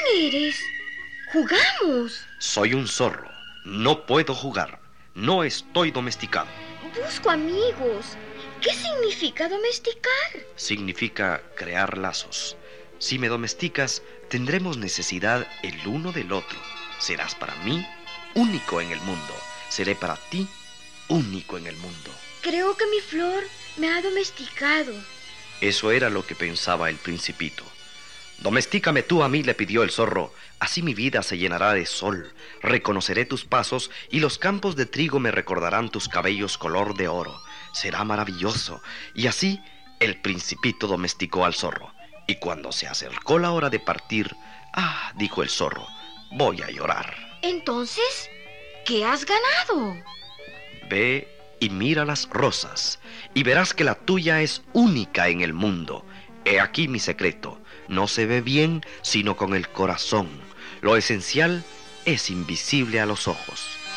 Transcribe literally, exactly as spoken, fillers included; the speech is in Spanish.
eres? ¡Jugamos! Soy un zorro. No puedo jugar. No estoy domesticado. Busco amigos. ¿Qué significa domesticar? Significa crear lazos. Si me domesticas, tendremos necesidad el uno del otro. Serás para mí único en el mundo. Seré para ti único en el mundo. Creo que mi flor me ha domesticado. Eso era lo que pensaba el principito. Domestícame tú a mí, le pidió el zorro. Así mi vida se llenará de sol. Reconoceré tus pasos y los campos de trigo me recordarán tus cabellos color de oro. Será maravilloso. Y así el principito domesticó al zorro. Y cuando se acercó la hora de partir, ah, dijo el zorro, voy a llorar. Entonces, ¿qué has ganado? Ve y mira las rosas, y verás que la tuya es única en el mundo. He aquí mi secreto. No se ve bien sino con el corazón. Lo esencial es invisible a los ojos.